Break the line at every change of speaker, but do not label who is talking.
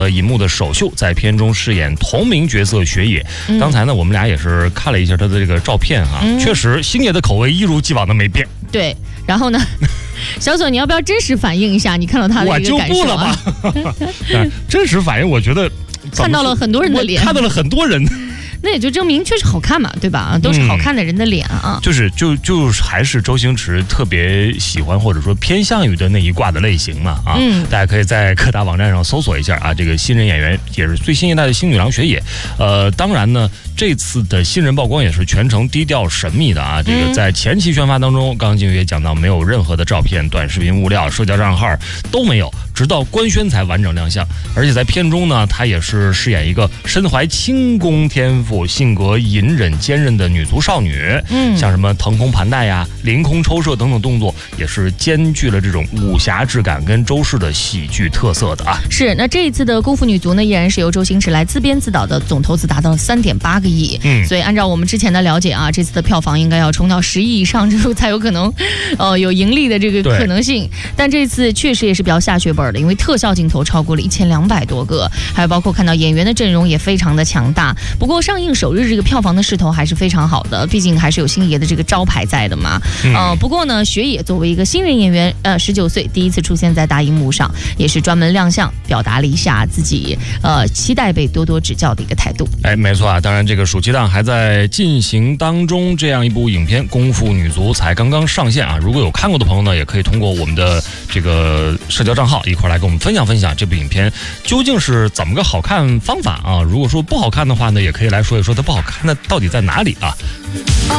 银幕的首秀，在片中饰演同名角色雪野。刚才呢，我们俩也是看了一下他的这个照片啊，确实星爷的口味一如既往的没变。
对，然后呢，小左，你要不要真实反映一下你看到他的一个感受啊？
我就不了吧。真实反应，我觉得
看到了很多人的脸，
看到了很多人。
那也就证明确实好看嘛，对吧？都是好看的人的脸啊。
就是还是周星驰特别喜欢或者说偏向于的那一挂的类型嘛啊。大家可以在各大网站上搜索一下啊，这个新人演员也是最新一代的星女郎雪野。当然呢，这次的新人曝光也是全程低调神秘的啊。这个在前期宣发当中，刚刚金宇也讲到，没有任何的照片、短视频物料、社交账号都没有，直到官宣才完整亮相。而且在片中呢，她也是饰演一个身怀轻功天赋、性格隐忍坚韧的女足少女。像什么腾空盘带呀、凌空抽射等等动作，也是兼具了这种武侠质感跟周氏的喜剧特色的啊。
是，那这一次的功夫女足呢，依然是由周星驰来自编自导的，总投资达到3.8个亿。所以按照我们之前的了解啊，这次的票房应该要冲到10亿以上之后才有可能有盈利的这个可能性。但这次确实也是比较下血本的，因为特效镜头超过了1200多个，还有包括看到演员的阵容也非常的强大。不过上映首日这个票房的势头还是非常好的，毕竟还是有星爷的这个招牌在的嘛。不过呢，雪野作为一个新人演员，19岁第一次出现在大荧幕上，也是专门亮相，表达了一下自己期待被多多指教的一个态度。
没错啊，当然这个暑期档还在进行当中，这样一部影片《功夫女足》才刚刚上线啊。如果有看过的朋友呢，也可以通过我们的这个社交账号一块来跟我们分享分享这部影片究竟是怎么个好看方法啊。如果说不好看的话呢，也可以来说一说它不好看的到底在哪里啊。